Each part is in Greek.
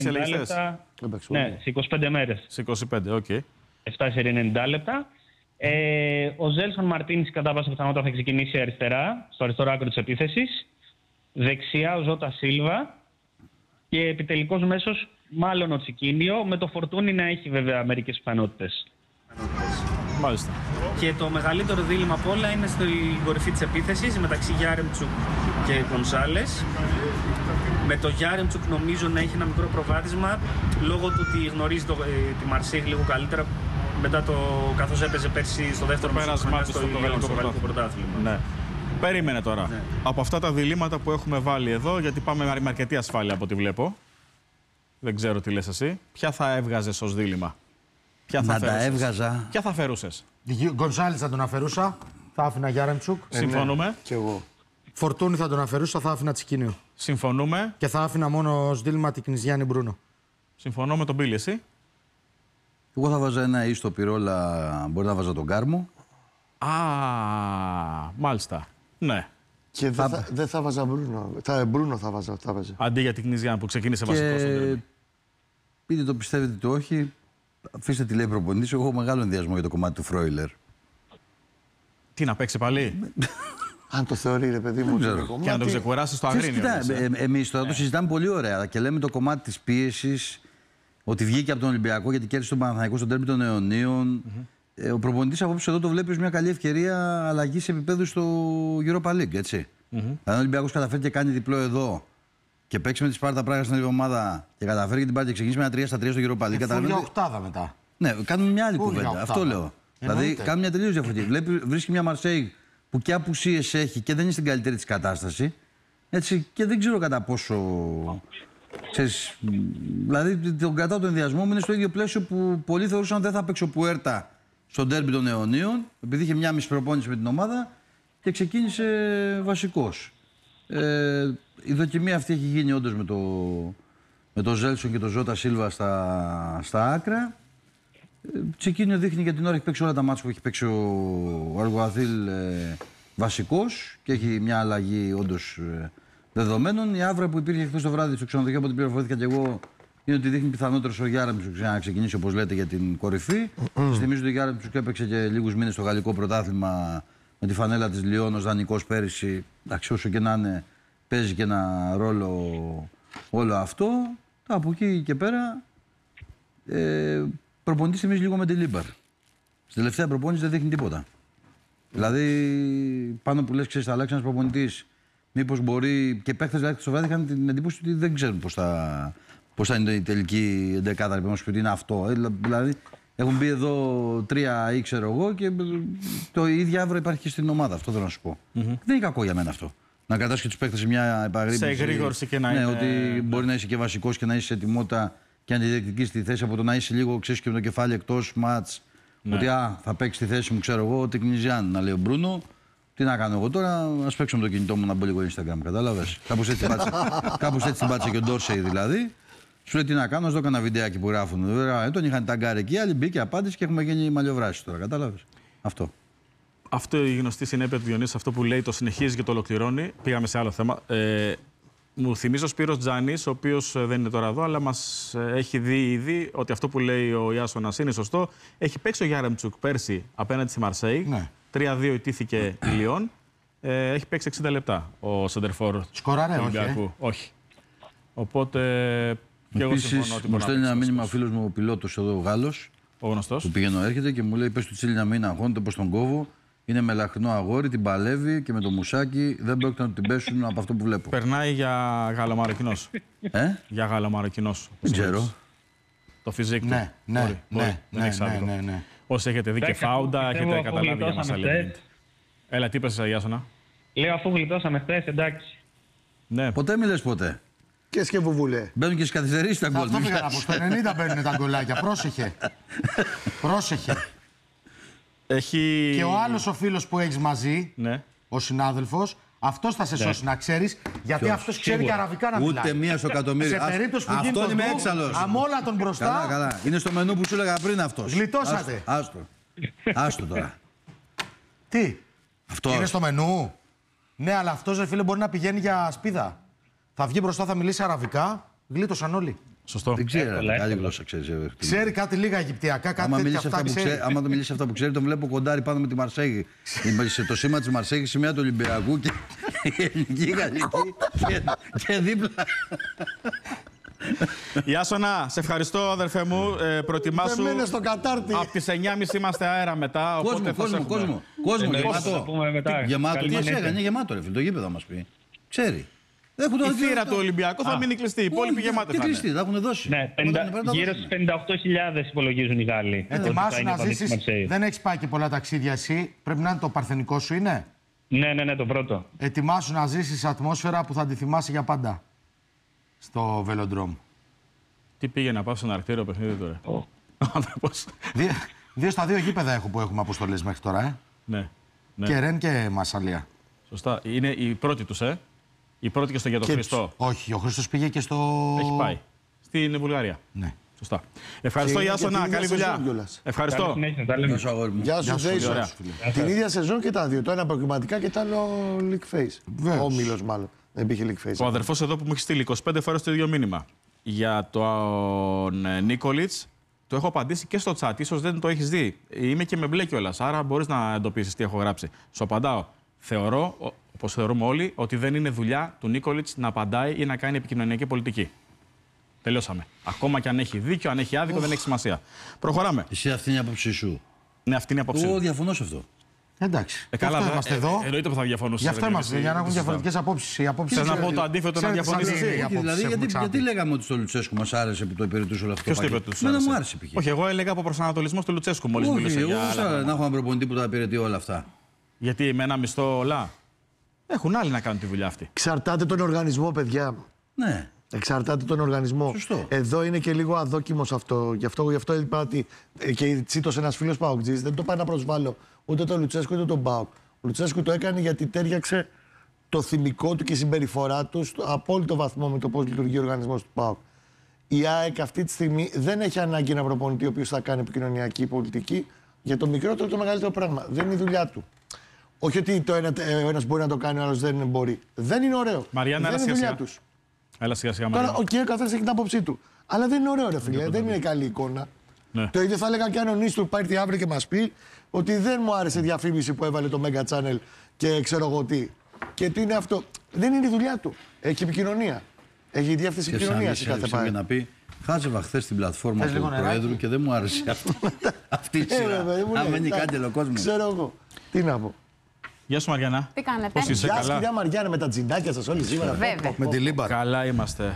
λεπτά. Ναι, σε 25 μέρες. Σε 25, οκ. 7 σε 90 λεπτά. Ο Ζέλσον Μαρτίνης κατά πάσα πιθανότητα θα ξεκινήσει αριστερά, στο αριστερό άκρο της επίθεσης. Δεξιά ο Ζώτα Σίλβα. Και επιτελικός μέσος μάλλον ο Τσικίνιο, με το Φορτούνι να έχει βέβαια μερικές πιθανότητες. Μάλιστα. Και το μεγαλύτερο δίλημμα απ' όλα είναι στην κορυφή της επίθεσης μεταξύ Γιάρεμτσουκ και Γκονσάλες. Με το Γιάρεμτσουκ νομίζω να έχει ένα μικρό προβάδισμα λόγω του ότι γνωρίζει τη Μαρσέιγ λίγο καλύτερα μετά καθώς έπαιζε πέρσι στο δεύτερο πέρασμά του στο γαλλικό πρωτάθλημα. Ναι. Περίμενε τώρα. Ναι. Από αυτά τα διλήμματα που έχουμε βάλει εδώ, γιατί πάμε με αρκετή ασφάλεια από ό,τι βλέπω. Δεν ξέρω τι λες εσύ. Ποια θα έβγαζες ως δίλημμα? Ποια θα τα έβγαζα. Ποια θα φέρουσες? Γκονσάλης θα τον αφαιρούσα. Θα άφηνα Γιάρεμτσουκ. Συμφωνούμε. Ναι. Και εγώ. Φορτούνι θα τον αφαιρούσα. Θα άφηνα Τσικίνιο. Συμφωνούμε. Και θα άφηνα μόνο ως δίλημμα την Κνιζιάννη Μπρούνο. Συμφωνώ με τον Μπίλη, εσύ? Εγώ θα βάζα ένα ή στο Πυρόλα, μπορεί να βάζα τον Κάρμο. Μάλιστα. Ναι. Και δεν θα βάζα Μπρούνο. Μπρούνο θα βάζα. Αντί για την Κνιζιάννη που ξεκίνησε βασικός. Πείτε το πιστεύετε το όχι, αφήστε τη λέει προπονητής. Εγώ έχω μεγάλο ενδιασμό για το κομμάτι του Φρόιλερ. Τι να παίξει πάλι? Αν το θεωρεί, ρε παιδί μου, και να το ξεκουράσει στο Αγρίνιο. Εμείς τώρα το συζητάμε πολύ ωραία και λέμε το κομμάτι της πίεσης, ότι βγήκε από τον Ολυμπιακό γιατί κέρδισε τον Παναθηναϊκό στον ντέρμπι των Αιωνίων. Ο προπονητής απόψε εδώ το βλέπει ως μια καλή ευκαιρία αλλαγής επίπεδου στο Europa League, έτσι. Αν ο Ολυμπιακός καταφέρει και κάνει διπλό εδώ και παίξει με τη Σπάρτα Πράγα στην άλλη εβδομάδα και καταφέρει και την πάρει και ξεκινήσει με ένα 3-3 στο Europa League. Καταλαβαίνετε. Οχτάδα μετά. Ναι, κάνουμε μια άλλη κουβέντα. Αυτό λέω. Δηλαδή κάνουμε μια τελείως διαφορετική. Βρίσκει μια Μαρσέιγ που και απουσίες έχει και δεν είναι στην καλύτερη της κατάσταση. Έτσι, και δεν ξέρω κατά πόσο. Ξέρεις, δηλαδή τον κρατάω τον ενδιασμό μου είναι στο ίδιο πλαίσιο που πολλοί θεωρούσαν ότι δεν θα παίξει ο Πουέρτα στον ντέρμπι των Αιωνίων, επειδή είχε μια μισή προπόνηση με την ομάδα και ξεκίνησε βασικός. Η δοκιμή αυτή έχει γίνει όντως με το Ζέλσον και το Ζώτα Σίλβα στα άκρα. Τσικίνιο δείχνει για την ώρα έχει παίξει όλα τα μάτια που έχει παίξει ο Αργουαθήλ βασικός και έχει μια αλλαγή όντως δεδομένων. Η άβρα που υπήρχε χθες το βράδυ στο ξενοδοχείο από την πληροφορήθηκα και εγώ είναι ότι δείχνει πιθανότερο ο Γιάρεμτσουκ να ξεκινήσει όπως λέτε για την κορυφή. Θυμίζω ότι ο Γιάρεμτσουκ έπαιξε και λίγους μήνες στο γαλλικό πρωτάθλημα με τη φανέλα της Λιόν ως δανεικός πέρυσι. Εντάξει, όσο και να είναι, παίζει και ένα ρόλο όλο αυτό. Από εκεί και πέρα προπονητής εμείς λίγο με τη Λίμπαρ. Στη τελευταία προπόνηση δεν δείχνει τίποτα. Δηλαδή, πάνω που λες, ξέρεις, θα αλλάξει ένας προπονητής. Μήπως μπορεί. Και παίκτες δηλαδή στο βράδυ είχαν την εντύπωση ότι δεν ξέρουν πώς θα είναι η τελική εντεκάδα. Ότι είναι αυτό. Δηλαδή, έχουν μπει εδώ 3 ή ξέρω εγώ και το ίδιο αύριο υπάρχει και στην ομάδα. Αυτό θέλω να σου πω. Δεν είναι κακό για μένα αυτό. Να κρατάς και τους παίκτες σε μια επαγρύπνηση. Σε εγρήγορση και να είναι. Ναι, ότι μπορεί να είσαι και βασικός και να είσαι σε ετοιμότητα και αντιδιεκτικής στη θέση από το να είσαι λίγο ξέρεις και με το κεφάλι εκτός μάτς. Ναι. Ότι θα παίξει τη θέση μου, ξέρω εγώ, την Κνιζιάννη, να λέει ο Μπρούνο. Τι να κάνω εγώ τώρα, ας παίξω με το κινητό μου να μπω λίγο Instagram, κατάλαβες. Κάπως έτσι την πάτησε και ο Ντόρσεϊ δηλαδή. Σου λέει τι να κάνω, ας δω κανένα βιντεάκι που γράφουν. Τον είχαν ταγκάρει εκεί, άλλοι μπήκε, απάντηση και έχουμε γίνει μαλλιοβράσεις τώρα, κατάλαβες. Αυτό. Αυτό η γνωστή συνέπεια του Διονύση, αυτό που λέει το συνεχίζει και το ολοκληρώνει. Πήγαμε σε άλλο θέμα. Μου θυμίζει ο Σπύρος Τζάνης, ο οποίος δεν είναι τώρα εδώ, αλλά μας έχει δει ήδη ότι αυτό που λέει ο Ιάσονας είναι σωστό. Έχει παίξει ο Γιάρεμτσουκ πέρσι απέναντι στη Μαρσέιγ. Ναι. 3-2 ιτήθηκε η Λιόν. Έχει παίξει 60 λεπτά ο σεντερφόρ. Σκοράρε, όχι. Οπότε και εγώ συμφωνώ ότι μου στέλνει ένα μήνυμα ο φίλος μου, ο πιλότος εδώ, ο Γάλλος. Ο γνωστός. Που πηγαίνω έρχεται και μου λέει: πες του Τσίλι να μην αγχώνεται πως τον κόβω. Είναι μελαχρινό αγόρι, την παλεύει και με το μουσάκι δεν πρόκειται να την πέσουν από αυτό που βλέπω. Περνάει για Γαλλομαροκινός. Για Γαλλομαροκινός. Δεν ξέρω. Το φιζίκ του. Ναι. Όσοι έχετε δει και φάουντα, έχετε καταλάβει για μας άλλη. Έλα, τι είπες, Ιάσονα? Λέω αφού γλιτώσαμε χθες, εντάξει. Ναι. Ποτέ μη λες ποτέ. Και σκευοβούλε. Μπαίνουν και στις καθυστερήσεις τα γκολ. Αυτό πήγα από το 90 μπαίνουν τα γκολάκια. Πρόσεχε. Πρόσεχε. Και ο άλλος ο φίλος που έχεις μαζί, ο συνάδελφος, αυτός θα σε σώσει να ξέρεις, γιατί αυτός ξέρει και αραβικά να μιλάει. Ούτε μία στο εκατομμύριο. Σε περίπτωση που γίνει αυτόν είμαι έξαλλος. αμόλα τον μπροστά. Καλά. Είναι στο μενού που σου έλεγα πριν αυτός. Γλιτώσατε. Άστο τώρα. Τι, αυτός. Είναι στο μενού. Ναι, αλλά αυτός, ρε φίλε, μπορεί να πηγαίνει για σπίδα. Θα βγει μπροστά, θα μιλήσει αραβικά. Γλίτωσαν όλοι. Σωστό. Δεν ξέρει, καλή γλώσσα ξέρει. Ξέρει κάτι λίγα Αιγυπτιακά, κάτι τέτοια αυτά ξέρει. Άμα το μιλήσει αυτά που ξέρει, τον βλέπω κοντάρι πάνω με τη Μαρσέγη. Σε το σήμα της Μαρσέγης, σημαία του Ολυμπιακού και η ελληνική γαλλική και δίπλα. Ιάσονα, σε ευχαριστώ αδερφέ μου. Προετοιμάσου. Δεν στο κατάρτι. Από τις 9.30 είμαστε αέρα μετά. Κόσμο, γεμάτο. Τι έκανε, γεμάτο ρε φίλε, το γήπεδο μας πει. Ξέρει. Η θύρα του Ολυμπιακού θα μείνει κλειστή. Οι υπόλοιποι γεμάτοι. Τι κλειστή, θα έχουν δώσει. Ναι, γύρω στους 58.000 υπολογίζουν οι Γάλλοι. Ετοιμάσου να ζήσεις. Δεν έχεις πάει και πολλά ταξίδια εσύ. Πρέπει να είναι το παρθενικό σου, είναι. Ναι, το πρώτο. Ετοιμάσου να ζήσεις ατμόσφαιρα που θα τη θυμάσαι για πάντα. Στο Βελοντρόμ. Τι πήγε να πάω στον αρκτήριο παιχνίδι τώρα. Ο άνθρωπος. 2-2 γήπεδα έχω που έχουμε αποστολές μέχρι τώρα, Ναι. Και Ρεν και Μασσαλία. Σωστά. Είναι η πρώτη τους, Η πρώτη και στο για τον Χριστό. Όχι, ο Χριστός πήγε και στο. Έχει πάει. Στην Βουλγαρία. Ναι. Σωστά. Ευχαριστώ, Ιάσονα. Καλή δουλειά. Ευχαριστώ. Γεια σου, Ζέισον. Την ίδια σεζόν και τα δύο. Το ένα προκριματικά και το άλλο League Face. Όμιλος μάλλον. Δεν πήγε League Face. Ο αδερφός εδώ που μου έχει στείλει 25 φορές το ίδιο μήνυμα. Για τον Νίκολιτς το έχω απαντήσει και στο chat. Ίσως δεν το έχεις δει. Είμαι και με μπλε κιόλας. Άρα μπορείς να εντοπίσεις τι έχω γράψει. Σου απαντάω. Θεωρώ, όπως θεωρούμε όλοι, ότι δεν είναι δουλειά του Νίκολιτς να απαντάει ή να κάνει επικοινωνιακή πολιτική. Τελειώσαμε. Ακόμα και αν έχει δίκιο, αν έχει άδικο, δεν έχει σημασία. Προχωράμε. Εσύ αυτή είναι η άποψή σου. Ναι, αυτή είναι η άποψή μου. Εγώ διαφωνώ σε αυτό. Εντάξει. Καλά, αυτό είμαστε εδώ. Εννοείται που θα διαφωνούσε. Γι' αυτό είμαστε, για να έχουν διαφορετικές απόψεις. Θες να πω το αντίθετο, να διαφωνήσεις εσύ. Δηλαδή, γιατί λέγαμε ότι στο Λουτσέσκου μας άρεσε που το υπηρετούσε όλο αυτό. Ποιος το είπε ότι τους άρεσε? Μου άρεσε π.χ. Όχι, εγώ έλεγα από προσανατολισμό του Λουτσέσκου μόλις μίλησε για άλλα. Όχι, να έχουμε έναν προπονητή που τα υπηρετεί όλα αυτά. Γιατί με ένα μισθό όλα. Έχουν άλλοι να κάνουν τη δουλειά αυτή. Εξαρτάται τον οργανισμό, παιδιά. Ναι. Εξαρτάται τον οργανισμό. Σωστό. Εδώ είναι και λίγο αδόκιμος αυτό. Γι' αυτό είπα ότι και τσίτωσε ένας φίλος Παοκτζής. Δεν το πάει να προσβάλλω ούτε τον Λουτσέσκου ούτε τον Πάοκ. Ο Λουτσέσκου το έκανε γιατί τέριαξε το θυμικό του και η συμπεριφορά του στο απόλυτο βαθμό με το πώς λειτουργεί ο οργανισμός του ΠΑΟΚ. Η ΑΕΚ αυτή τη στιγμή δεν έχει ανάγκη να προπονητή ο οποίος θα κάνει επικοινωνιακή πολιτική για το μικρότερο το μεγαλύτερο πράγμα. Δεν είναι η δουλειά του. Όχι ότι ο ένας μπορεί να το κάνει, ο άλλος δεν μπορεί. Δεν είναι ωραίο. Μαριάννα, δεν είναι η δουλειά τους. Έλα σιγά-σιγά, Τώρα ο καθένας έχει την άποψή του. Αλλά δεν είναι ωραίο, ρε φίλε. Δεν είναι καλή εικόνα. Ναι. Το ίδιο θα έλεγα και αν ο Νίστου πάει αύριο και μας πει ότι δεν μου άρεσε η διαφήμιση που έβαλε το Mega Channel και ξέρω εγώ τι. Και τι είναι αυτό. Δεν είναι η δουλειά του. Έχει επικοινωνία. Έχει διεύθυνση επικοινωνία σε κάθε πάει. Να πει, χάζευα χθες την πλατφόρμα του Προέδρου και δεν μου άρεσε αυτή η σειρά. Αν είναι κάγκελο κόσμο. Ξέρω εγώ. Τι να πω. Γεια σου, Μαριάννα. Τι κάνετε? Πώς είσαι? Γεια Καλά? σας, κυρία Μαριάννα, με τα τζιντάκια σας όλοι σήμερα. Βέβαια. Με τη Λίμπα. Καλά είμαστε.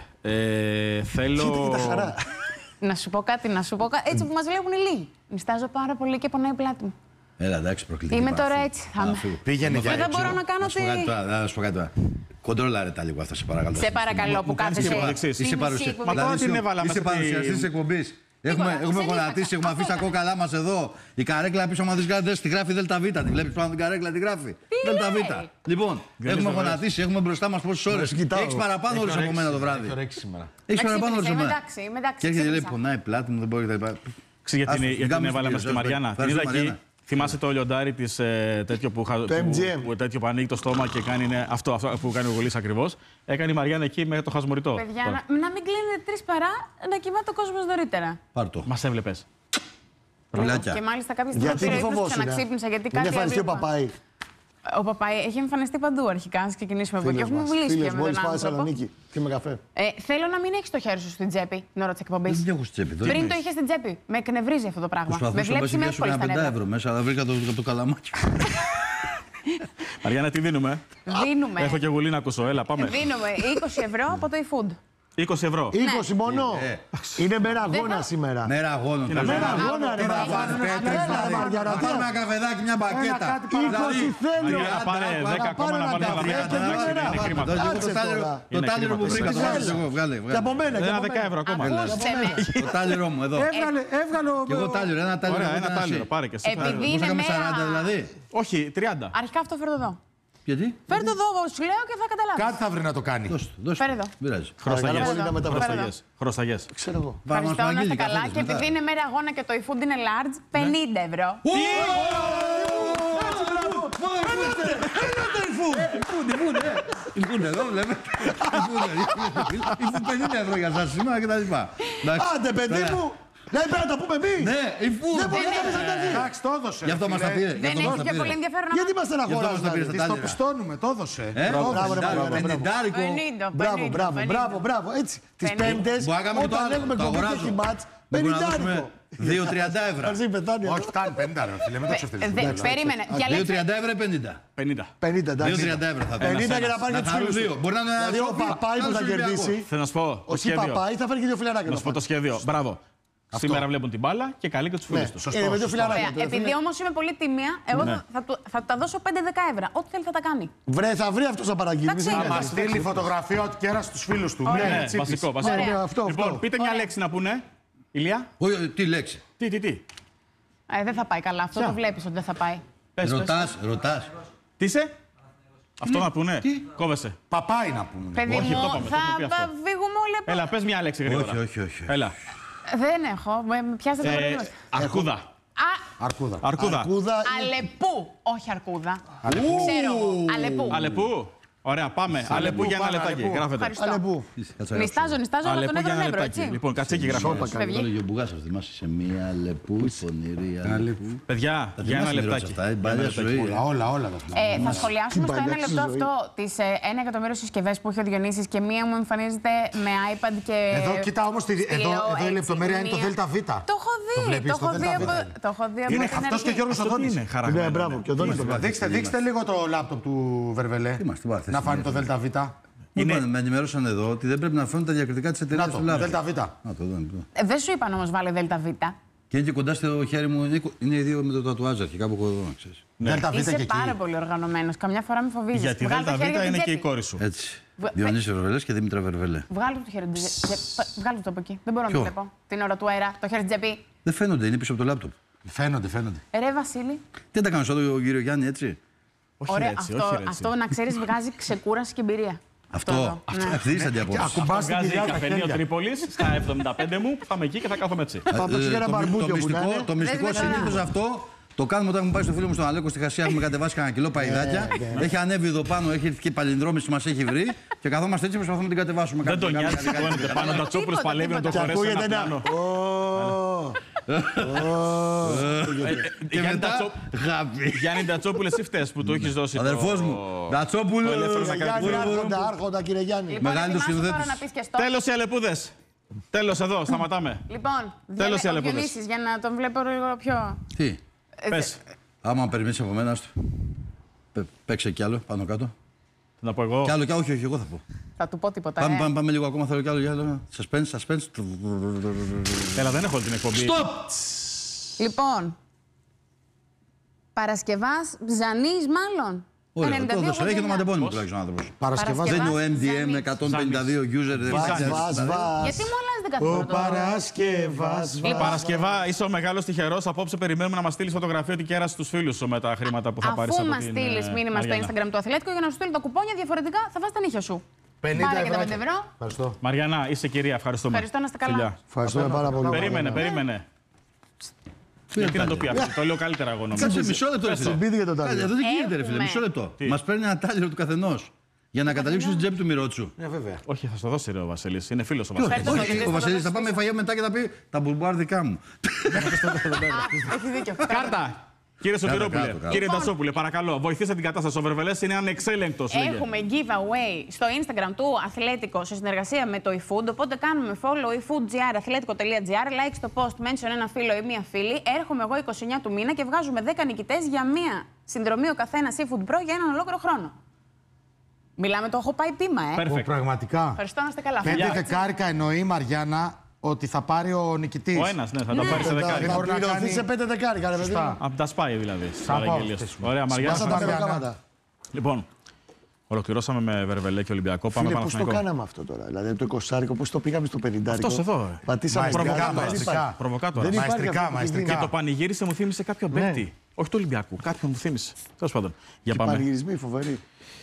Θέλω. Κοίτα τα χαρά. Να σου πω κάτι, έτσι που μας βλέπουν οι λίγοι. Νιστάζω πάρα πολύ και πονάει η πλάτη μου. Έλα, εντάξει, προκλητική. Είμαι τώρα έτσι. Πήγαινε για δεν μπορώ να κάνω τι. Να σου πω κάτι τώρα. Κοντρόλαρε τα λίγο αυτά, σε παρακαλώ. Σε παρακαλώ που κάθεσαι. Είσαι παρουσιαστής. Μα τώρα την έβαλα Είσαι παρουσιαστής της εκπομπής. Έχουμε γονατίσει, έχουμε αφήσει τα κόκαλά μας εδώ. Η καρέκλα πίσω μας τη γράφει ΔΒ. Τη βλέπεις πάνω την καρέκλα, τη γράφει. ΔΒ. Λοιπόν, έχουμε γονατίσει, έχουμε μπροστά μας πόσες ώρες. Έχεις παραπάνω ώρες από μένα το βράδυ. Έχεις παραπάνω ώρες από μένα. Και έρχεται λέει πονάει πλάτη μου, δεν μπορεί να τα. Γιατί την έβαλα μέσα στη Μαριάννα. Την είδα εκεί. Θυμάσαι το λιοντάρι της τέτοιο που ανοίγει το στόμα και κάνει αυτό που κάνει ο Γουλής ακριβώς. Έκανε η Μαριάννα εκεί με το χασμουριτό. Παιδιά, να μην κλείνετε 3 παρά, να κοιμάται ο κόσμος νωρίτερα. Πάρτο. Μας έβλεπες. Και μάλιστα κάποια στιγμή ξαναξύπνησα γιατί κάτι εμφανιστεί ο Παπάη. Ο Παπάη έχει εμφανιστεί παντού αρχικά. Να ξεκινήσουμε από εκεί. Έχουμε μιλήσει πια με τον άνθρωπο. Θεσσαλονίκη και με καφέ. Θέλω να μην έχεις το χέρι σου στην τσέπη την ώρα της εκπομπής. Δεν έχω στην τσέπη. Πριν το είχες στην τσέπη. Με εκνευρίζει αυτό το πράγμα. Με βλέπεις με εύκολα στα νεύρα. 5 ευρώ μέσα, αλλά βρήκα το καλαμάκι. Μαριάννα, τι δίνουμε? Δίνουμε. Έχω και Γουλή να ακούσω. Έλα, πάμε. Δίνουμε 20 ευρώ από το eFood. 20 ευρώ. 20 μόνο. Είναι μέρα αγώνα σήμερα. Μέρα αγώνα. Μέρα αγώνα, ρε. Να πάρουμε ένα καφεδάκι, μια μπακέτα. 20 θέλω. Πάρε 10 ακόμα να βάλουμε είναι χρήματα. Το τάλιρο που βρήκα, το βάζω εγώ. Βγάλε. Και από μένα. Ένα 10 ευρώ ακόμα. Το τάλιρο μου εδώ. Έβγαλε. Και εγώ τάλιρο, ένα τάλιρο. Ωραία, ένα τάλιρο. Πάρε και εσύ. Επειδή είναι Μπορούσαμε 40 μέρα... δηλαδή. Όχι, 30. Αρχικά αυτό φέρω εδώ. Γιατί? Φέρ' το εδώ, σου λέω και θα καταλάβεις. Κάτι θα βρει να το κάνει. Φέρ' εδώ. Πειράζει. Χρωσταγές. Ξέρω εγώ. Ευχαριστώ, να είστε καλά. Και επειδή είναι μέρα αγώνα και το eFood είναι large, 50 ευρώ. Ήμουν εδώ, βλέπετε. Ήμουν 50 ευρώ για σας σήμερα και τα λοιπά. Άντε, παιδί μου! Ναι, πρέπει να τα πούμε εμείς! Ναι, υφού! Δεν μπορεί να τα πει! Εντάξει, το έδωσε. Γι' αυτό μας τα πήρε. Δεν έχει πιο πολύ ενδιαφέρον να Γιατί είμαστε ένα χώρο, Τη το πιστώνουμε, το έδωσε. Μπράβο. Έτσι. Τις Πέμπτες, όταν έχουμε κομπή και έχει μάτς, 50 2,30 ευρώ. Όχι, φτάνει 50 ρε φίλε, μην το ξεφτυλίσεις. Περίμενε. 2,30 ευρώ ή 50. 50, εντάξει. 2,30 ευρώ θα 50 για να πάρει και τους φίλους του. Μπορεί να είναι Δηλαδή ο Παπάι που θα κερδίσει, Θέλω να σου πω. όχι Παπάι, θα φέρει και δύο φιλαράκια. Να σου πω το σχέδιο. Μπράβο. Σήμερα βλέπουν την μπάλα και καλεί και τους φίλους τους. Με δύο φιλαράκια. Επειδή όμως είμαι πολύ τίμια, εγώ θα τα δώσω 5-10 ευρώ. Ό,τι θέλει θα τα κάνει. Βρε, θα βρει αυτός να παραγγείλει. Εντάξει. Θα μας στείλει φωτογραφία ότι κέρασε τους φίλους του. Ναι, βασικό. Λοιπόν, πείτε μια λέξη να πούνε. Ηλία. Τι λέξη. Τι. Δεν θα πάει καλά. Αυτό το βλέπεις ότι δεν θα πάει. Ρωτάς. Τι είσαι. Αυτό να πούνε. Κόβεσαι. Παπάι να πούμε. Παιδί Όχι, μου, αυτό πάμε, το έχουμε πει αυτό. θα φύγουμε όλοι από... Έλα, πες μια λέξη γρήγορα. Όχι. Έλα. Δεν έχω. Με πιάσετε το πρόβλημα. Αρκούδα. Αρκούδα. Αλεπού. Όχι αρκούδα. Ξέρω εγώ. Αλεπού. Αλεπού. Ωραία, πάμε. Αλεπού για ένα λεπτάκι. Γράφετε. Ευχαριστώ. Νιστάζω, αλλά τον Αλεπού για έβρω ένα ευρώ, λεπτάκι. έτσι. Λοιπόν, κατσίκι γράφετε. Το έλεγε ο Μπουγάς, σας θυμάσαι, σε μία Αλεπού, πονηρή Αλεπού. Παιδιά, για ένα λεπτάκι. Η παλιά ζωή. Όλα τα θυμάμαι. Θα σχολιάσουμε στο ένα λεπτό αυτό τις 1 εκατομμύριο συσκευές που είχε ο Διονύσης και μία μου εμφανίζεται με iPad και. Εδώ, κοίτα όμως, εδώ η λεπτομέρεια είναι το ΔΒ. Το έχω δει. Το έχω δει. Είναι αυτός και ο Γιώργος Οδόνης. Ναι, μπράβο. Και εδώ είναι. Δείξτε λίγο το λάπτοπ του Βερβελέ. να φάνει το ΔΒ. Με ενημερώσαν εδώ ότι δεν πρέπει να φέρουν τα διακριτικά της εταιρείας του λάθος. ΔΒ. Δεν σου είπαν όμως βάλε ΔΒ. Και είναι και κοντά στο χέρι μου, είναι οι δύο με το τατουάζ αρχικά από εδώ, να ξέρεις. Είσαι πάρα πολύ οργανωμένος. Καμιά φορά με φοβίζεις. Γιατί ΔΒ είναι και η κόρη σου. Έτσι. Διονύσης Βερβελές και Δήμητρα Βερβελέ. Βγάλω το χέρι του. Βγάλω το από εκεί. Δεν μπορώ να το βλέπω. Την ώρα του αέρα, το χέρι της τσέπη. Δεν φαίνονται, είναι πίσω από το λάπτοπ. Φαίνονται. Ρε Βασίλη. Τι τα κάνω στον κύριο Γιάννη, έτσι. Όχι έτσι. Αυτό να ξέρεις βγάζει ξεκούραση και εμπειρία. Αυτό ευθύς αντιαπόψη. Ακουμπάς την καφενείο Τρίπολης στα 75 μου, θα είμαι εκεί και θα κάθομαι έτσι. Το μυστικό συνήθως αυτό το κάνουμε όταν έχουμε πάει στο φίλο μου στον Αλέκο στη Χασία. Έχουμε κατεβάσει κανένα κιλό παϊδάκια. Έχει ανέβει εδώ πάνω, έχει έρθει και παλινδρόμηση, μας έχει βρει και καθόμαστε έτσι προσπαθούμε να την κατεβάσουμε. Δεν τον νοιάζει, σηκώνεται πάνω. Ο Τατσόπουλος παλεύει να το χωρέσει ένα πλάνο. Και μετά Γιάννη Τατσόπουλε, εσύ φταίς που του έχεις δώσει. Αδερφός μου, Τατσόπουλο. Άρχοντα, κύριε Γιάννη. Μεγάλη το συνδέτης. Τέλος οι αλεπούδες. Τέλος εδώ, σταματάμε. Λοιπόν, τέλος οι αλεπούδες. Διονύσης, για να τον βλέπω λίγο πιο... Τι. Πες. Άμα περιμένεις από μένα, παίξε κι άλλο πάνω κάτω. Να πω εγώ. Κι άλλο, όχι, εγώ θα πω. Θα του πω τίποτα. Πάμε λίγο ακόμα, θέλω κι άλλο. Suspense. Έλα, δεν έχω την εκπομπή. Stop! Λοιπόν, Παρασκευάς, Ζανής μάλλον. Ωραία, το έδωσα. Έχει το ματεπώνυμο τουλάχιστον ο άνθρωπος. Παρασκευάς. Δεν είναι ο MDM 152 user. Γιατί μου αλλάζετε κάθε φορά το Παρασκευάς. Παρασκευά, είσαι ο μεγάλος τυχερός. Απόψε περιμένουμε να μας στείλεις φωτογραφία ότι κέρασε στους φίλους σου με τα χρήματα που θα πάρεις από την Αφού μας στείλεις μήνυμα στο Instagram του Αθλέτικο για να σου στείλω τα κουπόνια, διαφορετικά θα βάζει τα νύχια σου. 50 Πάρε και τα 5 ευρώ. Ευχαριστώ. Μαριανά, είσαι κυρία, ευχαριστούμε. Ευχαριστώ, να είστε καλά. Ευχαριστούμε πάρα πολύ. Περίμενε. Γιατί να το πει αυτό, το λέω καλύτερα εγώ νομίζω. Κάτσε μισό λεπτό. Εδώ τι γίνεται, ρε φίλε, μισό λεπτό. Μας παίρνει ένα τάλιρο του καθενός για να καταλήξουμε στην τσέπη του Μιρότσου. Βέβαια. Όχι, θα στο δώσει ρε ο Βασίλης. Είναι φίλος ο Βασίλης. Ο Βασίλης θα πάμε φαγιά μετά και θα πει τα μπουρμπουάρ δικά μου. Έχει δίκιο. Κάρτα! Κύριε Σωτηρόπουλε, κύριε Τατσόπουλε, παρακαλώ, βοηθήστε την κατάσταση. Ο Βερβελές είναι ανεξέλεγκτος. Έχουμε giveaway στο Instagram του Αθλέτικο σε συνεργασία με το eFood. Οπότε κάνουμε follow eFoodGR, αθλέτικο.gr, like στο post, mention ένα φίλο ή μία φίλη. Έρχομαι εγώ 29 του μήνα και βγάζουμε 10 νικητές για μία συνδρομή ο καθένα Seafood Pro για έναν ολόκληρο χρόνο. Μιλάμε, το έχω πάει πείμα, Πραγματικά. Ευχαριστώ, να είστε καλά. 5 δεκάρικα εννοεί η Μαριάννα ότι θα πάρει ο νικητής. Ο ένας, ναι, θα τα πάρει σε δεκάρικα. μπορεί να κάνει σε 5 δεκάρικα, ρε παιδί. Από τα σπάει δηλαδή. Ωραία, Μαριάννα. Λοιπόν, ολοκληρώσαμε με Βερβελέ και Ολυμπιακό. Πάμε Φίλε, πώς το κάναμε αυτό τώρα. Δηλαδή το 20άρικο, πώς το πήγαμε στο 50άρικο. Αυτός εδώ. Πατήσαμε προβοκάτορα. Μαεστρικά. Και το πανηγύρισε, μου θύμισε κάποιο παίκτη. Όχι του Ολυμπιακού, κάποιον μου θύμισε. Τέλος πάντων. Για πάμε. Πανηγυρισμοί φοβεροί.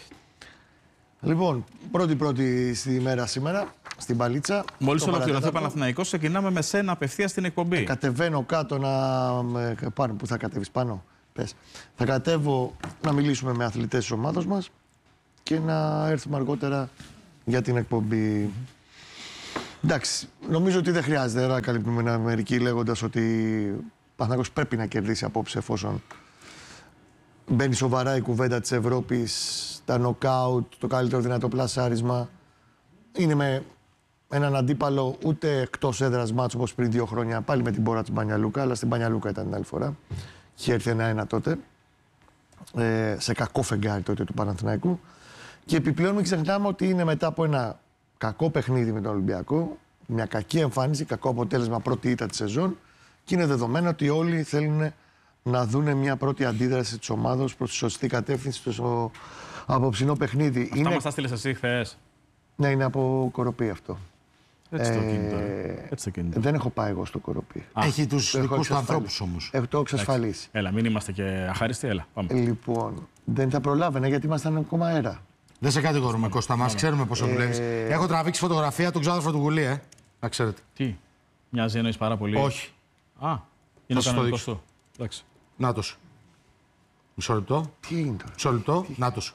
Λοιπόν, πρώτη στη μέρα σήμερα, στην Παλίτσα. Μόλις ολοκληρωθεί ο Παναθηναϊκός, ξεκινάμε με σένα απευθείας στην εκπομπή. Κατεβαίνω κάτω πάνω, πού θα κατέβεις πάνω, πες. Θα κατέβω να μιλήσουμε με αθλητές της ομάδας μας και να έρθουμε αργότερα για την εκπομπή. Εντάξει, νομίζω ότι δεν χρειάζεται να καλύπτουμε μερικοί λέγοντας ότι ο Παναθηναϊκός πρέπει να κερδίσει απόψε, εφόσον μπαίνει σοβαρά η κουβέντα της Ευρώπης, τα νοκάουτ, το καλύτερο δυνατό πλασάρισμα. Είναι με έναν αντίπαλο ούτε εκτός έδρας μάτσο όπως πριν 2 χρόνια, πάλι με την πόρα της Μπανιαλούκα, αλλά στην Μπανιαλούκα ήταν την άλλη φορά. Είχε έρθει 1-1 τότε, σε κακό φεγγάρι τότε του Παναθηναϊκού. Και επιπλέον μην ξεχνάμε ότι είναι μετά από ένα κακό παιχνίδι με τον Ολυμπιακό, μια κακή εμφάνιση, κακό αποτέλεσμα, πρώτη ήττα της σεζόν, και είναι δεδομένο ότι όλοι θέλουν να δουν μια πρώτη αντίδραση της ομάδας προς τη σωστή κατεύθυνση στο απόψινό παιχνίδι. Αυτά μας τα στείλες εσύ χθες? Ναι, είναι από Κοροπή αυτό. Έτσι το κινητό. Δεν έχω πάει εγώ στο Κοροπή. Έχει τους δικούς του ανθρώπους όμως. Έχω το εξασφαλίσει. Έλα, μην είμαστε και αχάριστοι, έλα, πάμε. Λοιπόν, δεν θα προλάβαινα γιατί ήμασταν ακόμα αέρα. Δεν σε κατηγορούμε, Κώστα μας, ξέρουμε πόσο δουλεύεις. Έχω τραβήξει φωτογραφία του ξάδερφου του Γουλή, να ξέρετε. Τι, μοιάζει εννοείς πάρα πολύ? Όχι. Α, είναι ο κανονικός του. Εντάξει. Νάτος. Μισό λεπτό. Τι είναι τώρα? Μισό λεπτό. Νάτος.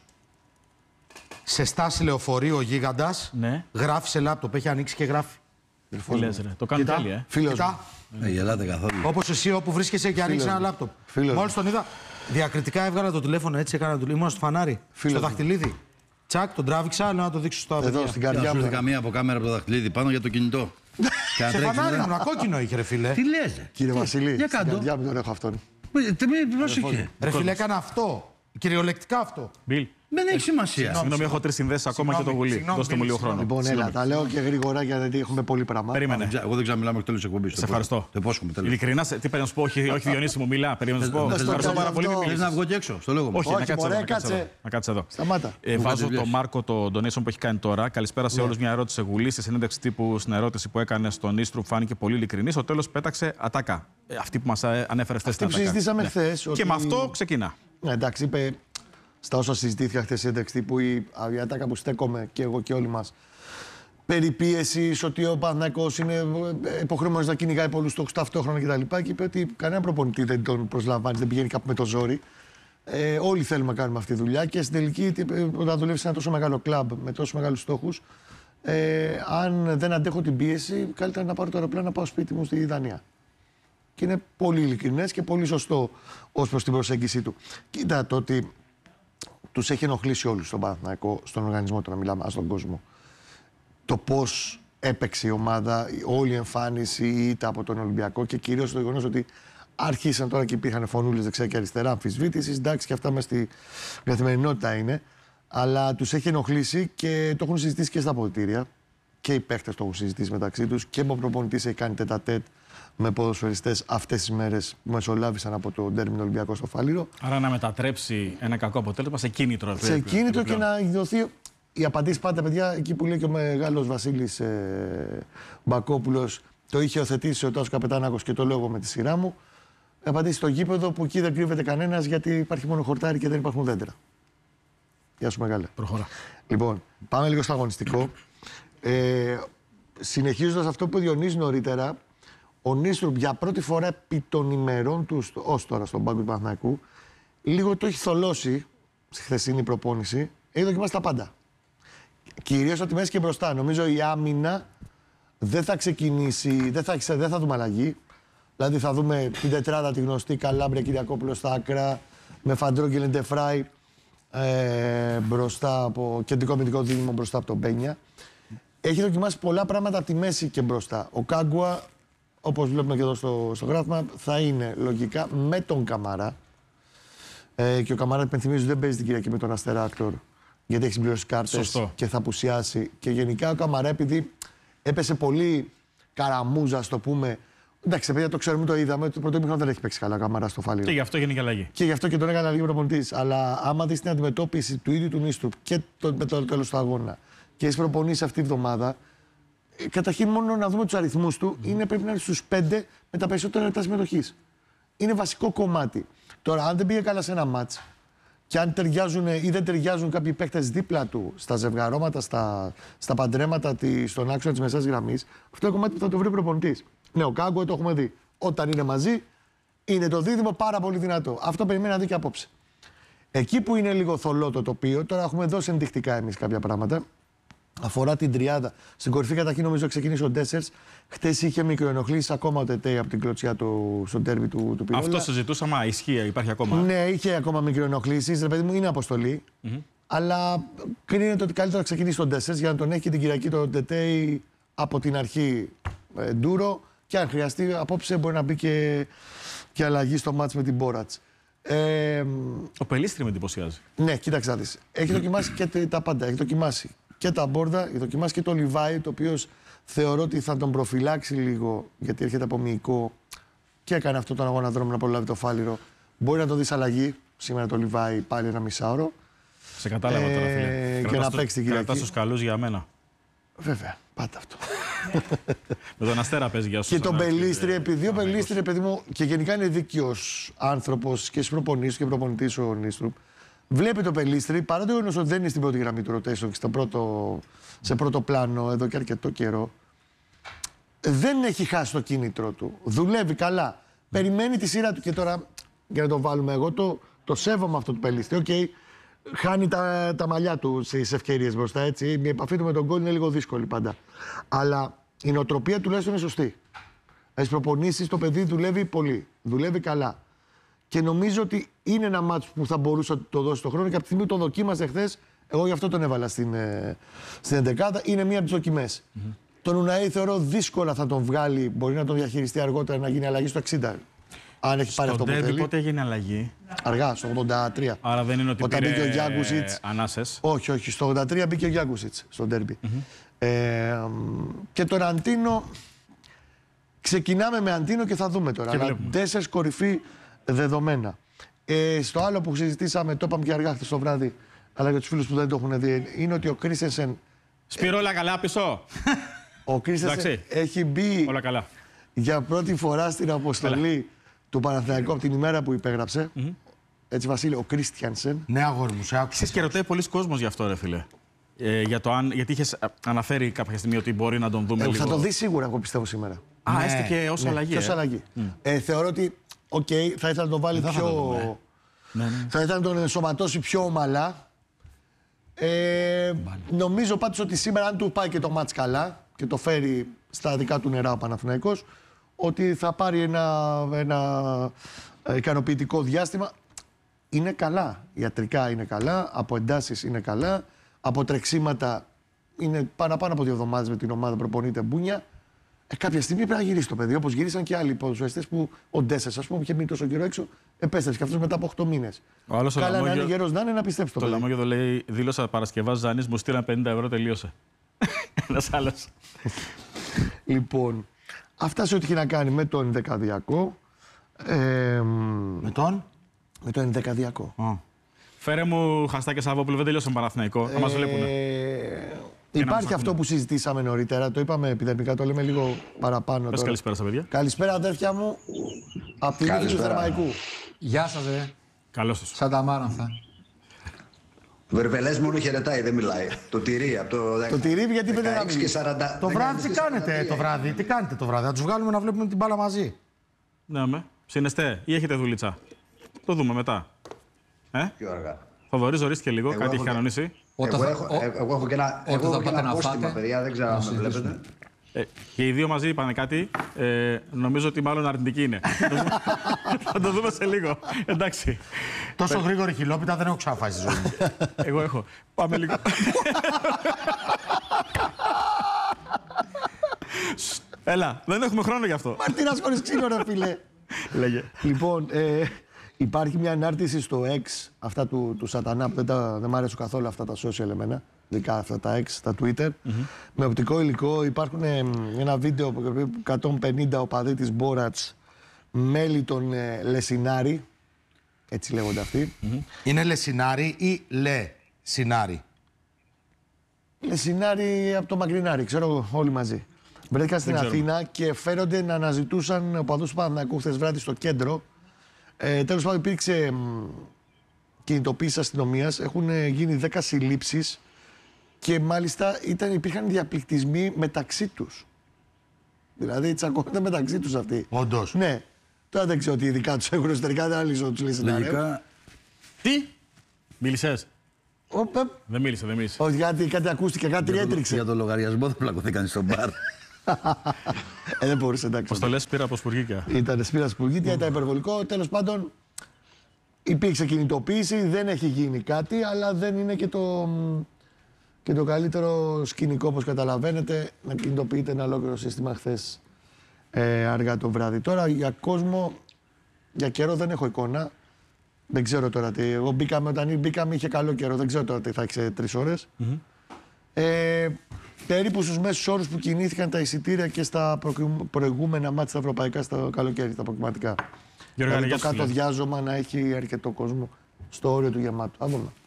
Σε στάση λεωφορείου ο γίγαντας, ναι, γράφει σε λάπτοπ, έχει ανοίξει και γράφει. Τι λες, ρε, το κάνει τέλεια, Φίλος μου. Γελάτε καθόλου. Όπως εσύ όπου βρίσκεσαι και ανοίξει ένα λάπτοπ. Μόλις τον είδα, διακριτικά έβγαλα το τηλέφωνο, έτσι έκανα το τηλέφωνο. Ήμουν στο φανάρι, στο δαχτυλίδι. Τσακ, τον τράβηξα, λέω να το δείξω στο εδώ στην καρδιά μου. Δεν καμία από κάμερα από το δαχτυλίδι πάνω για το κινητό. Σε φανάρι ήμουν, κόκκινο είχε, ρε φίλε. Τι λες? Κύριε Βασιλή, Για στην κάτω. καρδιά μου τον έχω αυτόν. Πρόσεχε. Ρε φίλε, έκανα αυτό. Κυριολεκτικά αυτό. Μπιλ, Δεν έχει σημασία. συγγνώμη, έχω 3 συνδέσεις ακόμα και το Γουλή. Δώστε μου λίγο χρόνο. Λοιπόν, έλα, τα λέω και γρήγορα γιατί έχουμε πολύ πράγμα. Περίμενε. Εγώ δεν ξέρω, μιλάμε μέχρι τέλος της εκπομπής. Σε ευχαριστώ. Το υπόσχομαι τέλος. Ειλικρινά, τι πρέπει να σου πω, όχι Διονύση μου, μιλά. Περίμενε να σου πω. Να Σε στο ευχαριστώ κάνει πάρα πολύ. αυτό. Μη Θες μιλήσεις. να βγω και έξω, στο λόγο μου. Όχι, Όχι, να κάτσε μωρέ, εδώ, κάτσε. να κάτσε εδώ. Σταμάτα. Βάζω το Μάρκο το donation που έχει κάνει τώρα. Καλησπέρα σε όλους. Μια ερώτηση σε Γουλή. Στη συνέντευξη τύπου, στην ερώτηση που έκανε στον Ίστρου, φάνηκε πολύ ειλικρινή. Στο τέλος πέταξε ατάκα. Αυτή που μας ανέφερε χθες. Αυτή που συζητήσαμε χθες. Και με αυτό ξεκινά. Ναι, εντάξει, είπε στα όσα συζητήθηκα χθες στην ένταξη τύπου η ατάκα που στέκομαι και εγώ και όλοι μας. Περί πίεσης, ότι ο Παναθηναϊκός είναι υποχρεωμένος να κυνηγάει πολλούς στόχους ταυτόχρονα κτλ. Και είπε ότι κανένα προπονητή δεν τον προσλαμβάνει, δεν πηγαίνει κάπου με το ζόρι. Όλοι θέλουμε να κάνουμε αυτή τη δουλειά και στην τελική, όταν δουλεύει σε ένα τόσο μεγάλο κλαμπ με τόσο μεγάλους στόχους, αν δεν αντέχω την πίεση, καλύτερα να πάρω το αεροπλάνο να πάω σπίτι μου στη Δανία. Και είναι πολύ ειλικρινές και πολύ σωστό ως προς την προσέγγιση του. Κοίτα το ότι τους έχει ενοχλήσει όλους στον Παναθηναϊκό, στον οργανισμό, το να μιλάμε στον κόσμο. Το πώς έπαιξε η ομάδα, όλη η εμφάνιση, η ήττα από τον Ολυμπιακό και κυρίως το γεγονός ότι άρχισαν τώρα και υπήρχαν φωνούλες δεξιά και αριστερά αμφισβήτησης. Εντάξει, και αυτά μες στη καθημερινότητα είναι. Αλλά τους έχει ενοχλήσει και το έχουν συζητήσει και στα αποδυτήρια. Και οι παίχτες το έχουν συζητήσει μεταξύ τους και ο προπονητής έχει κάνει τέτα-τέτ με ποδοσφαιριστές αυτές τις μέρες που μεσολάβησαν από το ντέρμπι Ολυμπιακό στο Φάληρο. Άρα να μετατρέψει ένα κακό αποτέλεσμα σε κίνητρο. Σε κίνητρο και να δοθεί. Η απαντήση πάντα, παιδιά, εκεί που λέει και ο μεγάλος Βασίλης Μπακόπουλος, το είχε οθετήσει ο Τάσος Καπετάνακος και το λέω εγώ με τη σειρά μου. Απαντήσει στο γήπεδο που εκεί δεν κρύβεται κανένας γιατί υπάρχει μόνο χορτάρι και δεν υπάρχουν δέντρα. Γεια σου, μεγάλε. Προχωρά. Λοιπόν, πάμε λίγο στο αγωνιστικό. Συνεχίζοντας αυτό που διονύζει νωρίτερα, ο Νίστρουπ για πρώτη φορά επί των ημερών του ως τώρα στον πάγκο του Παναθηναϊκού, λίγο το έχει θολώσει στη χθεσινή προπόνηση. Έχει δοκιμάσει τα πάντα. Κυρίως ότι μέσα και μπροστά. Νομίζω η άμυνα δεν θα ξεκινήσει, δεν θα δούμε αλλαγή. Δηλαδή θα δούμε την τετράδα τη γνωστή, Καλάμπρια, Κυριακόπουλο στα άκρα, με Φαντρόγκελ, Ντεφράι μπροστά από κεντρικό αμυντικό δίδυμο μπροστά από τον Μπένια. Έχει δοκιμάσει πολλά πράγματα από τη μέση και μπροστά. Ο Κάγκουα, όπως βλέπουμε και εδώ στο γράφημα, θα είναι λογικά με τον Καμαρά. Και ο Καμαρά, υπενθυμίζω, δεν παίζει την Κυριακή με τον Αστεράκτορ, γιατί έχει συμπληρώσει κάρτες και θα απουσιάσει. Και γενικά ο Καμαρά, επειδή έπεσε πολύ καραμούζα, το πούμε. Εντάξει, παιδιά, το ξέρουμε, το είδαμε. Το πρώτο ημίχρονο δεν έχει παίξει καλά ο Καμαρά στο Φάληρο. Και γι' αυτό γίνει αλλαγή. Και γι' αυτό και τον έκανε αλλαγή προπονητής. Αλλά άμα δεις την αντιμετώπιση του ίδιου του Νίστρουπ και με το τέλος του αγώνα και έχει προπονήσει αυτή τη βδομάδα, καταρχήν μόνο να δούμε τους αριθμούς του, πρέπει να είναι στους 5 με τα περισσότερα λεπτά συμμετοχής. Είναι βασικό κομμάτι. Τώρα, αν δεν πήγε καλά σε ένα μάτς και αν ταιριάζουν ή δεν ταιριάζουν κάποιοι παίκτες δίπλα του, στα ζευγαρώματα, στα παντρέματα, στον άξονα της μεσαίας γραμμής, αυτό το κομμάτι θα το βρει ο προπονητής. Ναι, ο Κάγκο το έχουμε δει. Όταν είναι μαζί, είναι το δίδυμο πάρα πολύ δυνατό. Αυτό περιμένει να δει και απόψε. Εκεί που είναι λίγο θολό το τοπίο, τώρα έχουμε δώσει ενδεικτικά εμείς κάποια πράγματα. Αφορά την τριάδα. Στην κορυφή καταρχήν νομίζω ξεκίνησε ο Ντέσσερς. Χτες είχε μικροενοχλήσεις ακόμα ο Τετέι από την κλωτσιά του στο ντέρμπι του Πινόλα. Αυτό συζητούσαμε, ισχύει, υπάρχει ακόμα. Ναι, είχε ακόμα μικροενοχλήσεις. Ρε παιδί μου, είναι αποστολή. Αλλά κρίνεται ότι καλύτερα να ξεκινήσει τον Ντέσσερς για να τον έχει την Κυριακή τον Τετέι από την αρχή ντούρο. Και αν χρειαστεί, απόψε μπορεί να μπει και αλλαγή στο μάτς με την Μπόρατς. Ο Πελίστρη με εντυπωσιάζει. Ναι, κοίταξε να δεις. Έχει δοκιμάσει και τα πάντα. Έχει δοκιμάσει και τα Μπόρδα, έχει δοκιμάσει και το Λιβάι, το οποίο θεωρώ ότι θα τον προφυλάξει λίγο γιατί έρχεται από μυϊκό και έκανε αυτό τον αγώνα δρόμο να προλάβει το φάληρο. Μπορεί να το δεις αλλαγή. Σήμερα το Λιβάι πάλι ένα μισάωρο. Σε κατάλαβα τώρα, φίλε. Και να παίξει την Κυριακή. Κρατάς τους καλούς για μένα. Βέβαια, πάτε αυτό. Με τον Αστέρα παίζει για όσους. Και τον Πελίστρη, επειδή ο Πελίστρη, παιδί μου, και γενικά είναι δίκαιος άνθρωπος και στις προπονήσεις και προπονητής ο Νίστρουπ. Βλέπει το Πελίστρη, παρά το γεγονός ότι δεν είναι στην πρώτη γραμμή του rotation και σε πρώτο πλάνο εδώ και αρκετό καιρό, δεν έχει χάσει το κίνητρο του. Δουλεύει καλά. Περιμένει τη σειρά του. Και τώρα, για να το βάλουμε, εγώ το σέβομαι αυτό του Πελίστρη. Okay, χάνει τα μαλλιά του στις ευκαιρίες μπροστά, έτσι. Η επαφή του με τον γκολ είναι λίγο δύσκολη πάντα. Αλλά η νοοτροπία τουλάχιστον είναι σωστή. Στις προπονήσεις το παιδί δουλεύει πολύ. Δουλεύει καλά. Και νομίζω ότι είναι ένα μάτσο που θα μπορούσε να το δώσει το χρόνο και από τη στιγμή που το δοκίμασε χθες, εγώ γι' αυτό τον έβαλα στην εντεκάδα. Είναι μία από τις δοκιμές. Τον Ουναή θεωρώ δύσκολα θα τον βγάλει, μπορεί να τον διαχειριστεί αργότερα να γίνει αλλαγή στο 60. Αν έχει πάρει αυτό που θέλει. Πότε έγινε αλλαγή? Αργά, στο 83. Άρα δεν είναι ότι όταν μπήκε ο Γιάνκουσιτς. Ανάσες. Όχι. Στο 83 μπήκε ο Γιάνκουσιτς στο ντέρμπι. Και τον Αντίνο. Ξεκινάμε με Αντίνο και θα δούμε τώρα. Αλλά 4 κορυφή δεδομένα. Στο άλλο που συζητήσαμε, το είπαμε και αργά χθες το βράδυ, αλλά για τους φίλους που δεν το έχουν δει, είναι ότι ο Κρίστενσεν. Σπύρο, όλα καλά πίσω. Ο Κρίστενσεν έχει μπει όλα καλά. Για πρώτη φορά στην αποστολή του Παναθηναϊκού από την ημέρα που υπέγραψε. Έτσι, Βασίλη, ο Κρίστιανσεν. Ναι, αγόρι μου, σε άκουσα. Και ρωτάει πολλοί κόσμος γι' αυτό, ρε φίλε. Γιατί είχες αναφέρει κάποια στιγμή ότι μπορεί να τον δούμε λίγο. Θα το δει σίγουρα, εγώ πιστεύω σήμερα. Έστω και ως αλλαγή. Και ως αλλαγή. Θεωρώ ότι θα ήθελα να τον βάλει πιο. Θα ήθελα να τον ενσωματώσει πιο ομαλά. Νομίζω πάντως ότι σήμερα, αν του πάει και το μάτς καλά και το φέρει στα δικά του νερά ο Παναθηναϊκός, ότι θα πάρει ένα ικανοποιητικό διάστημα. Είναι καλά. Ιατρικά είναι καλά. Από εντάσεις είναι καλά. Από τρεξίματα είναι παραπάνω από 2 εβδομάδες με την ομάδα προπονείται μπούνια. Κάποια στιγμή πρέπει να γυρίσει το παιδί. Όπως γύρισαν και άλλοι ποδοσφαιριστές που ο Ντέσσερς, ας πούμε, είχε μείνει τόσο καιρό έξω, επέστρεψε και αυτός μετά από 8 μήνες. Καλά να είναι γερός να είναι, να πιστέψει το παιδί. Το Λαμόγιο λέει: δήλωσα Παρασκευά Ζάνης, μου στείλαν 50 ευρώ, τελείωσε. Ένας άλλος. Λοιπόν, αυτά σε ό,τι έχει να κάνει με το ενδεκαδιακό. Με τον? Με το ενδεκαδιακό. Φέρε μου Χαστάκια Σαββόπουλο, δεν τελειώσαμε Παναθηναϊκό. Θα μας βλέπουνε. Υπάρχει αυτό που συζητήσαμε νωρίτερα, το είπαμε επιδερμικά, το λέμε λίγο παραπάνω. Πες καλησπέρα στα παιδιά. Καλησπέρα, αδέρφια μου, από την ίδια του Θερμαϊκού. Γεια σας, ρε. Καλώς σας. Σαν τα Μάρανθα. Βερβελές μόνο χαιρετάει, δεν μιλάει. Το τυρί από το τυρί, γιατί δεν είναι. Το βράδυ τι κάνετε το βράδυ, να τους βγάλουμε να βλέπουμε την μπάλα μαζί. Ναι, συνεστέ, ή έχετε δουλίτσα. Το δούμε μετά. Πιο αργά. Θοδωρή, ζορίστηκε λίγο, κάτι έχει κανονίσει. Εγώ έχω και ένα απόστημα, παιδιά, δεν ξέρω αν με βλέπετε. Και οι δύο μαζί είπανε κάτι. Νομίζω ότι μάλλον αρνητική είναι. Θα το δούμε σε λίγο. Εντάξει. Τόσο γρήγορη χιλόπιτα δεν έχω ξαναφάει στη ζωή μου. Εγώ έχω. Πάμε λίγο. Έλα, δεν έχουμε χρόνο γι' αυτό. Μαρτίνας χωρίς ξύλο, ρε φίλε. Λέγε. Λοιπόν, υπάρχει μια ανάρτηση στο X, αυτά του Σατανά, που δεν μ' αρέσουν καθόλου αυτά τα social εμένα, ειδικά αυτά τα X, τα Twitter. Με οπτικό υλικό υπάρχουν ένα βίντεο που 150 οπαδοί της Μπόρατς, μέλη των Λεσινάρη, έτσι λέγονται αυτοί. Είναι Λεσινάρη ή Λεσινάρη? Λεσινάρη από το Μακρινάρι, ξέρω όλοι μαζί. Βρέθηκαν στην Αθήνα και φέρονται να αναζητούσαν οπαδούς του Παναθηναϊκού χθες βράδυ στο κέντρο. Τέλος πάντων, υπήρξε κινητοποίηση αστυνομίας, έχουν γίνει 10 συλλήψεις και μάλιστα υπήρχαν διαπληκτισμοί μεταξύ τους. Δηλαδή τσακώνονται μεταξύ τους αυτοί. Όντως. Ναι. Τώρα δεν ξέρω τι ειδικά τους έχουν εσωτερικά, δεν αλύσω τους λες. Λογικά. Τι? Μίλησες? Δεν μίλησε. Όχι, γιατί κάτι ακούστηκε, κάτι έτριξε. Για το λογαριασμό δεν πλακωθήκαν στο μπαρ. Δεν μπορούσε, εντάξει. Πώς το λες, σπήρα από σπουργίτια. Ήταν σπήρα σπουργίτια, ήταν υπερβολικό. Τέλος πάντων, υπήρξε κινητοποίηση, δεν έχει γίνει κάτι, αλλά δεν είναι και το καλύτερο σκηνικό, όπως καταλαβαίνετε, να κινητοποιείται ένα ολόκληρο σύστημα χθες αργά το βράδυ. Τώρα για κόσμο, για καιρό δεν έχω εικόνα. Δεν ξέρω τώρα τι. Εγώ όταν μπήκαμε είχε καλό καιρό. Δεν ξέρω τώρα τι θα έχει σε 3 ώρες. Περίπου στους μέσους όρους που κινήθηκαν τα εισιτήρια και στα προηγούμενα μάτια στα ευρωπαϊκά στο καλοκαίρι, στα προκριματικά. Δηλαδή το κάτω διάζωμα να έχει αρκετό κόσμο στο όριο του γεμάτου. Θα δούμε.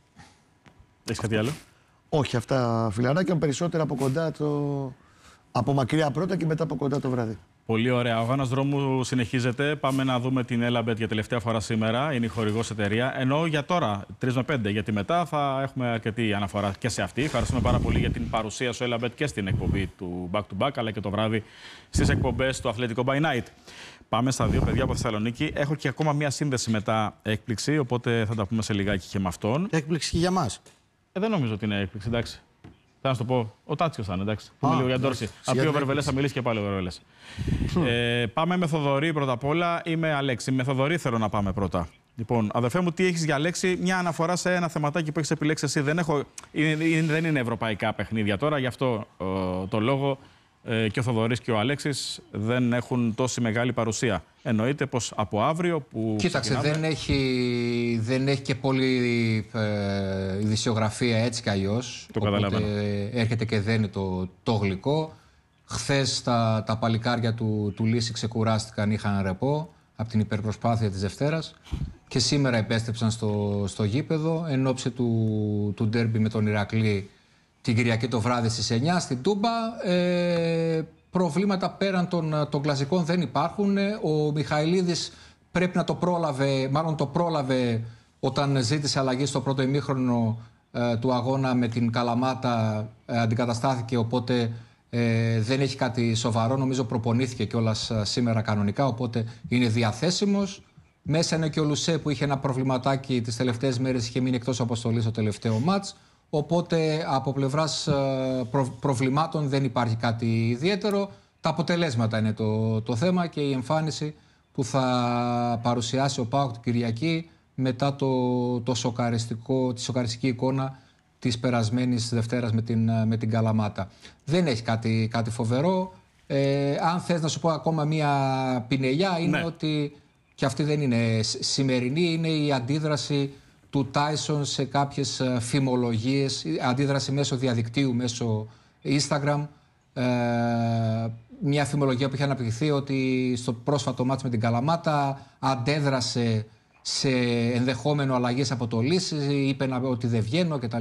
Έχεις κάτι άλλο? Όχι, αυτά φιλαράκια, περισσότερα από κοντά από μακριά πρώτα και μετά από κοντά το βράδυ. Πολύ ωραία. Ο αγώνας δρόμου συνεχίζεται. Πάμε να δούμε την Elabet για τελευταία φορά σήμερα. Είναι η χορηγός εταιρεία. Ενώ για τώρα, 3 με 5, γιατί μετά θα έχουμε αρκετή αναφορά και σε αυτή. Ευχαριστούμε πάρα πολύ για την παρουσία σου, Elabet, και στην εκπομπή του Back to Back, αλλά και το βράδυ στις εκπομπές του Αθλητικό by Night. Πάμε στα 2 παιδιά από Θεσσαλονίκη. Έχω και ακόμα μία σύνδεση μετά έκπληξη, οπότε θα τα πούμε σε λιγάκι και με αυτόν. Έκπληξη και για μας. Δεν νομίζω ότι είναι έκπληξη, εντάξει. Θα σου το πω. Ο Τάτσιος θα είναι, εντάξει. Πούμε λίγο για Ντόρση. Από ο Βερβελές θα μιλήσει και πάλι ο Βερβελές. Πάμε με Θοδωρή πρώτα απ' όλα ή με Αλέξη? Με Θοδωρή θέλω να πάμε πρώτα. Λοιπόν, αδερφέ μου, τι έχεις για Αλέξη? Μια αναφορά σε ένα θεματάκι που έχεις επιλέξει εσύ. Δεν είναι ευρωπαϊκά παιχνίδια τώρα, γι' αυτό το λόγο και ο Θοδωρής και ο Αλέξης δεν έχουν τόση μεγάλη παρουσία. Εννοείται πως από αύριο που. Κοίταξε, δεν έχει και πολύ ειδησιογραφία έτσι κι αλλιώς. Το καταλαβαίνω. Έρχεται και δένει το γλυκό. Χθες τα παλικάρια του Λύση ξεκουράστηκαν, είχαν ρεπό από την υπερπροσπάθεια της Δευτέρας και σήμερα επέστρεψαν στο γήπεδο εν ώψη του ντέρμπι με τον Ηρακλή την Κυριακή το βράδυ στις 9 στην Τούμπα. Προβλήματα πέραν των κλασικών δεν υπάρχουν. Ο Μιχαηλίδης πρέπει να το πρόλαβε όταν ζήτησε αλλαγή στο πρώτο ημίχρονο του αγώνα με την Καλαμάτα, αντικαταστάθηκε, οπότε δεν έχει κάτι σοβαρό. Νομίζω προπονήθηκε κιόλας σήμερα κανονικά, οπότε είναι διαθέσιμος. Μέσα είναι και ο Λουσέ που είχε ένα προβληματάκι τις τελευταίες μέρες, είχε μείνει εκτός αποστολής στο τελευταίο μάτς. Οπότε από πλευράς προβλημάτων δεν υπάρχει κάτι ιδιαίτερο. Τα αποτελέσματα είναι το θέμα και η εμφάνιση που θα παρουσιάσει ο ΠΑΟΚ την Κυριακή μετά τη σοκαριστική εικόνα της περασμένης Δευτέρας με την Καλαμάτα. Δεν έχει κάτι φοβερό. Αν θες να σου πω ακόμα μία πινελιά, είναι ότι και αυτή δεν είναι σημερινή, είναι η αντίδραση του Τάισον σε κάποιες φημολογίες, αντίδραση μέσω διαδικτύου, μέσω Instagram. Μια φημολογία που είχε αναπτυχθεί ότι στο πρόσφατο μάτς με την Καλαμάτα αντέδρασε σε ενδεχόμενο αλλαγές αποτολής, είπε ότι δεν βγαίνω κτλ.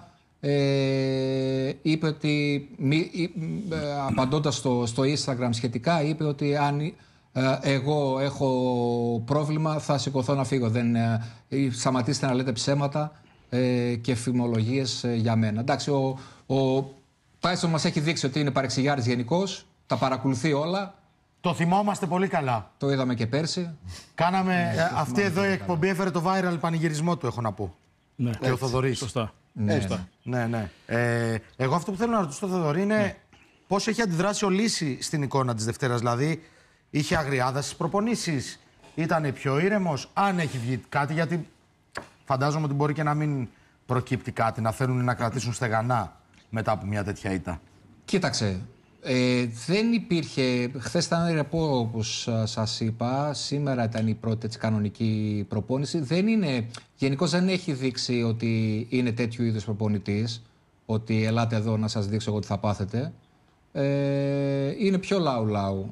Είπε ότι, απαντώντας στο Instagram σχετικά, είπε ότι αν εγώ έχω πρόβλημα θα σηκωθώ να φύγω. Σταματήστε να λέτε ψέματα και φημολογίες για μένα. Εντάξει, ο Τάισον μας έχει δείξει ότι είναι παρεξηγιάρης γενικώς, τα παρακολουθεί όλα. Το θυμόμαστε πολύ καλά. Το είδαμε και πέρσι. Κάναμε, αυτή εδώ η εκπομπή έφερε το viral πανηγυρισμό του, έχω να πω. Ναι. Και ο Θοδωρής. Σωστά. Ναι. Εγώ αυτό που θέλω να ρωτήσω το Θοδωρή είναι πώς έχει αντιδράσει ο Λύση στην εικόνα της Δευτέρας. Δηλαδή, είχε αγριάδα στις προπονήσεις, ήταν πιο ήρεμος, αν έχει βγει κάτι, γιατί φαντάζομαι ότι μπορεί και να μην προκύπτει κάτι, να θέλουν να κρατήσουν στεγανά μετά από μια τέτοια ήττα. Κοίταξε, δεν υπήρχε, χθες ήταν ρεπό όπως σας είπα, σήμερα ήταν η πρώτη κανονική προπόνηση. Γενικώς δεν έχει δείξει ότι είναι τέτοιου είδους προπονητής, ότι ελάτε εδώ να σας δείξω εγώ τι θα πάθετε. Είναι πιο λαου-λαου.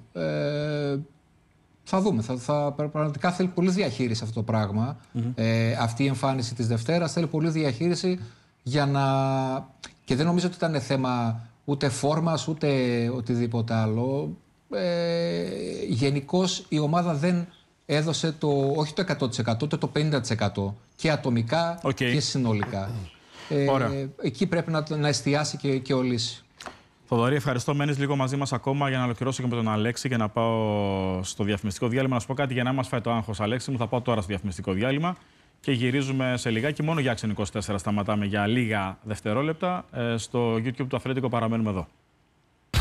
Θα δούμε. Πραγματικά θέλει πολύ διαχείριση αυτό το πράγμα. Αυτή η εμφάνιση της Δευτέρας θέλει πολύ διαχείριση για να. Και δεν νομίζω ότι ήταν θέμα ούτε φόρμας ούτε οτιδήποτε άλλο. Γενικώς η ομάδα δεν έδωσε όχι το 100% ούτε το 50% και ατομικά και συνολικά. Εκεί πρέπει να εστιάσει και ο Λύση. Θοδωρή, ευχαριστώ. Μένεις λίγο μαζί μας ακόμα για να ολοκληρώσω και με τον Αλέξη και να πάω στο διαφημιστικό διάλειμμα. Να σου πω κάτι για να μας φάει το άγχος, Αλέξη μου. Θα πάω τώρα στο διαφημιστικό διάλειμμα και γυρίζουμε σε λιγάκι. Μόνο για Action 24 σταματάμε για λίγα δευτερόλεπτα. Στο YouTube του Αθλέτικο παραμένουμε εδώ.